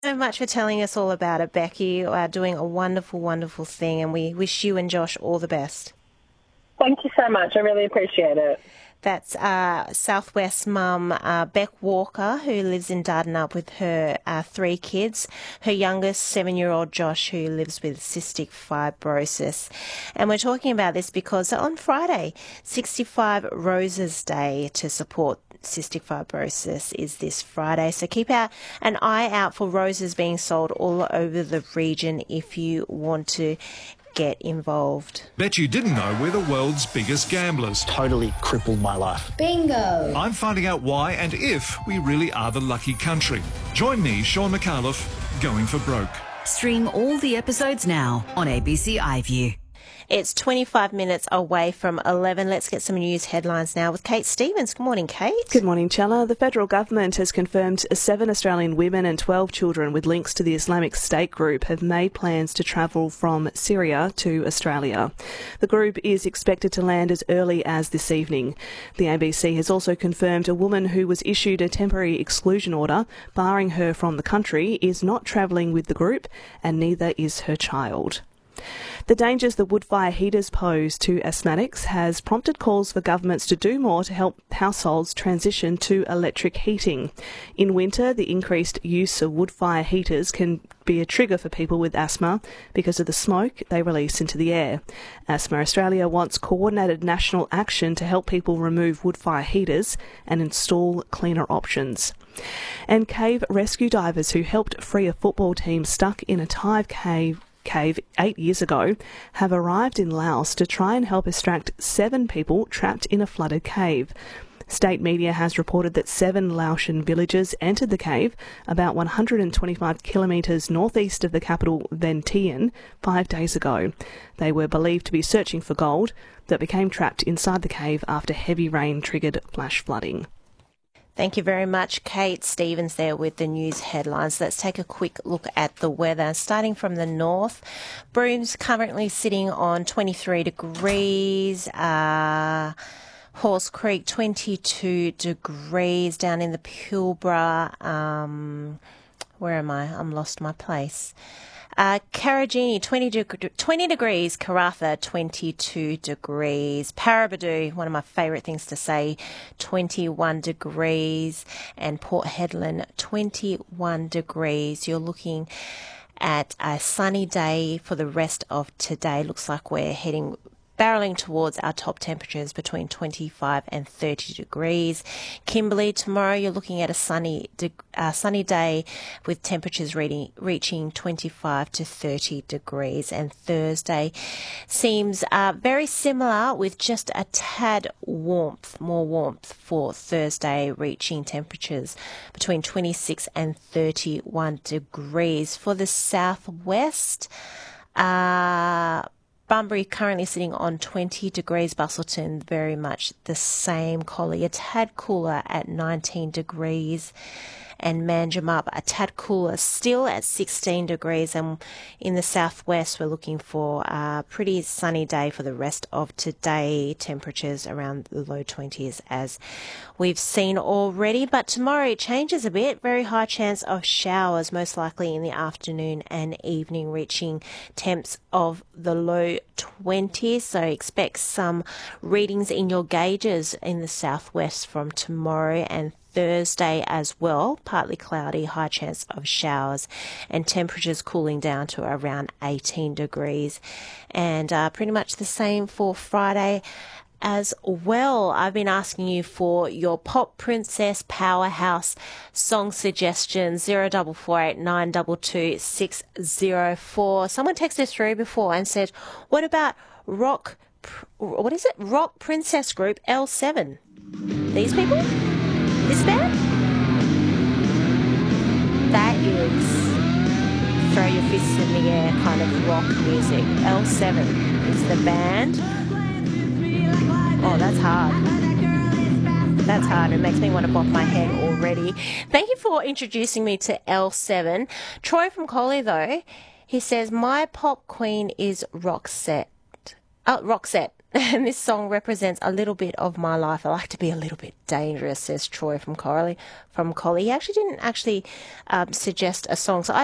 So much for telling us all about it, Becky. You are doing a wonderful, wonderful thing, and we wish you and Josh all the best. Thank you so much. I really appreciate it. That's Southwest mum, Beck Walker, who lives in Dardanup with her 3 kids. Her youngest, 7-year-old Josh, who lives with cystic fibrosis. And we're talking about this because on Friday, 65 Roses Day to support cystic fibrosis is this Friday. So keep an eye out for roses being sold all over the region if you want to get involved. Bet you didn't know we're the world's biggest gamblers. Totally crippled my life. Bingo! I'm finding out why and if we really are the lucky country. Join me, Sean McAuliffe, going for broke. Stream all the episodes now on ABC iView. It's 25 minutes away from 11. Let's get some news headlines now with Kate Stevens. Good morning, Kate. Good morning, Chella. The federal government has confirmed 7 Australian women and 12 children with links to the Islamic State group have made plans to travel from Syria to Australia. The group is expected to land as early as this evening. The ABC has also confirmed a woman who was issued a temporary exclusion order barring her from the country is not travelling with the group, and neither is her child. The dangers that wood fire heaters pose to asthmatics has prompted calls for governments to do more to help households transition to electric heating. In winter, the increased use of wood fire heaters can be a trigger for people with asthma because of the smoke they release into the air. Asthma Australia wants coordinated national action to help people remove wood fire heaters and install cleaner options. And cave rescue divers who helped free a football team stuck in a Thai cave 8 years ago have arrived in Laos to try and help extract 7 people trapped in a flooded cave. State media has reported that 7 Laotian villagers entered the cave about 125 kilometres northeast of the capital Vientiane 5 days ago. They were believed to be searching for gold that became trapped inside the cave after heavy rain triggered flash flooding. Thank you very much, Kate Stevens there with the news headlines. Let's take a quick look at the weather. Starting from the north, Broom's currently sitting on 23 degrees. Horse Creek, 22 degrees. Down in the Pilbara, where am I? I'm lost my place. Karajini, 20 degrees. Karatha, 22 degrees. Paraburdoo, one of my favourite things to say, 21 degrees. And Port Hedland, 21 degrees. You're looking at a sunny day for the rest of today. Looks like we're barreling towards our top temperatures between 25 and 30 degrees. Kimberley, tomorrow you're looking at a sunny day with temperatures reaching 25 to 30 degrees. And Thursday seems very similar with just a tad more warmth for Thursday, reaching temperatures between 26 and 31 degrees. For the southwest, Bunbury currently sitting on 20 degrees. Busselton, very much the same. Collie, a tad cooler at 19 degrees. And Manjimup, a tad cooler, still at 16 degrees. And in the southwest, we're looking for a pretty sunny day for the rest of today. Temperatures around the low 20s as we've seen already. But tomorrow it changes a bit. Very high chance of showers, most likely in the afternoon and evening, reaching temps of the low 20s. So expect some readings in your gauges in the southwest from tomorrow and Thursday as well. Partly cloudy, high chance of showers, and temperatures cooling down to around 18 degrees. And pretty much the same for Friday as well. I've been asking you for your Pop Princess Powerhouse song suggestions. 0448 922 604. Someone texted through before and said, what about Rock Princess Group L7? These people? This band? That is throw your fists in the air kind of rock music. L7 is the band. Oh, that's hard. That's hard. It makes me want to bop my head already. Thank you for introducing me to L7. Troy from Collie, though, he says, my pop queen is Roxette. Oh, Roxette. And this song represents a little bit of my life. I like to be a little bit dangerous, says Troy from Collie. He actually didn't suggest a song. So